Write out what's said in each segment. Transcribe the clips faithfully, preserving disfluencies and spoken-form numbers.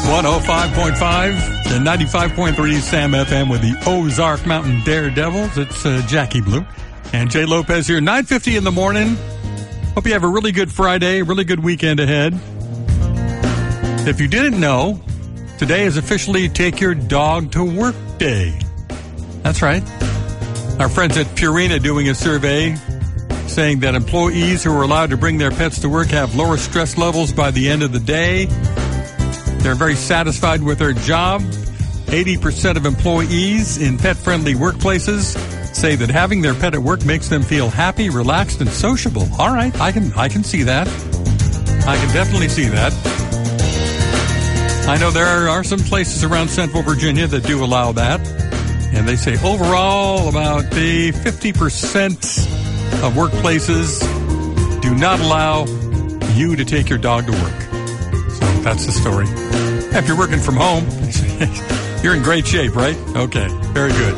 one oh five point five and ninety-five point three Sam F M with the Ozark Mountain Daredevils. It's uh, Jackie Blue and Jay Lopez here, nine fifty in the morning. Hope you have a really good Friday, really good weekend ahead. If you didn't know, today is officially Take Your Dog to Work Day. That's right. Our friends at Purina doing a survey saying that employees who are allowed to bring their pets to work have lower stress levels by the end of the day. They're very satisfied with their job. eighty percent of employees in pet-friendly workplaces say that having their pet at work makes them feel happy, relaxed, and sociable. All right, I can I can see that. I can definitely see that. I know there are some places around Central Virginia that do allow that. And they say overall about the fifty percent of workplaces do not allow you to take your dog to work. So that's the story. If you're working from home, you're in great shape, right? Okay, very good.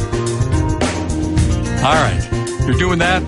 All right, you're doing that,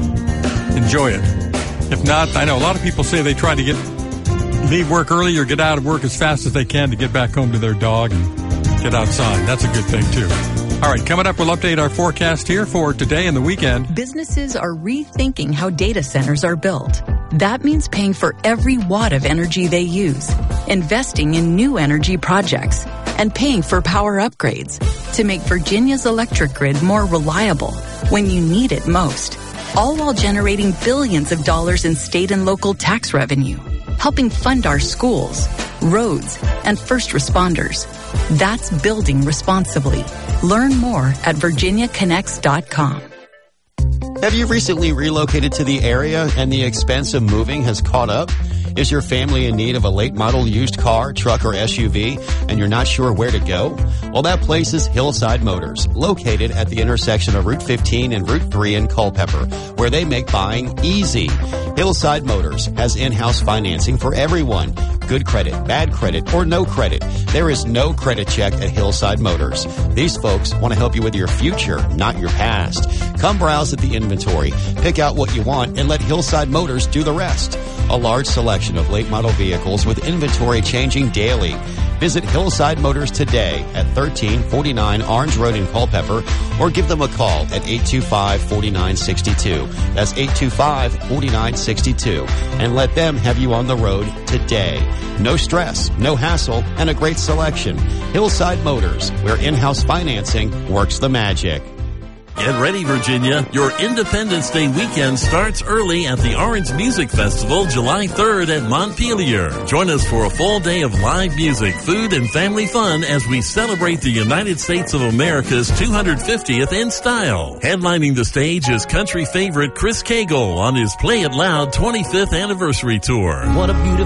enjoy it. If not, I know a lot of people say they try to get leave work early or get out of work as fast as they can to get back home to their dog and get outside. That's a good thing, too. All right, coming up, we'll update our forecast here for today and the weekend. Businesses are rethinking how data centers are built. That means paying for every watt of energy they use, investing in new energy projects, and paying for power upgrades to make Virginia's electric grid more reliable when you need it most, all while generating billions of dollars in state and local tax revenue, helping fund our schools, roads, and first responders. That's building responsibly. Learn more at virginia connects dot com. Have you recently relocated to the area and the expense of moving has caught up? Is your family in need of a late model used car, truck, or S U V, and you're not sure where to go? Well, that place is Hillside Motors, located at the intersection of Route fifteen and Route three in Culpeper, where they make buying easy. Hillside Motors has in-house financing for everyone. Good credit, bad credit, or no credit. There is no credit check at Hillside Motors. These folks want to help you with your future, not your past. Come browse at the inventory, pick out what you want, and let Hillside Motors do the rest. A large selection of late model vehicles with inventory changing daily. Visit Hillside Motors today at thirteen forty-nine Orange Road in Culpeper or give them a call at eight two five, four nine six two. That's eight two five, four nine six two. And let them have you on the road today. No stress, no hassle, and a great selection. Hillside Motors, where in-house financing works the magic. Get ready, Virginia. Your Independence Day weekend starts early at the Orange Music Festival July third at Montpelier. Join us for a full day of live music, food, and family fun as we celebrate the United States of America's two hundred fiftieth in style. Headlining the stage is country favorite Chris Cagle on his Play It Loud twenty-fifth anniversary tour. What a beautiful